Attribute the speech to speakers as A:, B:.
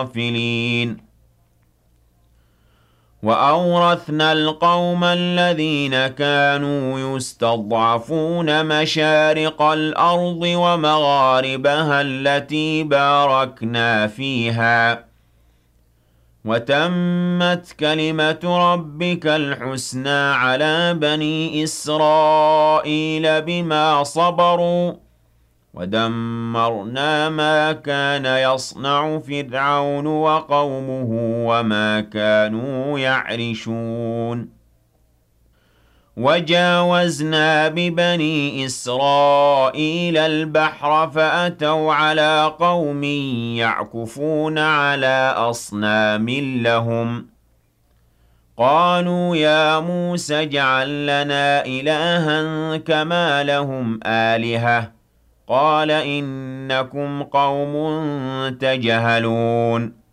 A: غافلين وأورثنا القوم الذين كانوا يستضعفون مشارق الأرض ومغاربها التي باركنا فيها وتمت كلمة ربك الحسنى على بني إسرائيل بما صبروا ودمرنا ما كان يصنع فرعون وقومه وما كانوا يعرشون وجاوزنا ببني إسرائيل البحر فأتوا على قوم يعكفون على أصنام لهم قالوا يا موسى اجعل لنا إلها كما لهم آلهة قال إنكم قوم تجهلون